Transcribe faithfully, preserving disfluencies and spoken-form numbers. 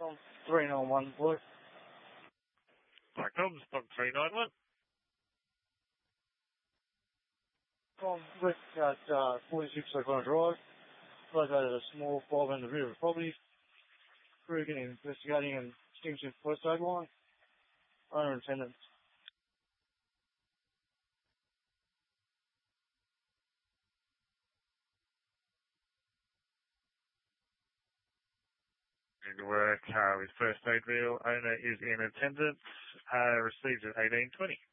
Um, three nine one, Blue. Black Dogs, Dog three nine one. Um, with at uh, forty-six O'Connor Drive, located a small five hundred river property. Crew getting investigating and extinction first aid line. Owner and tenants. Good work uh, with first aid wheel. Owner is in attendance. Uh, received at eighteen twenty.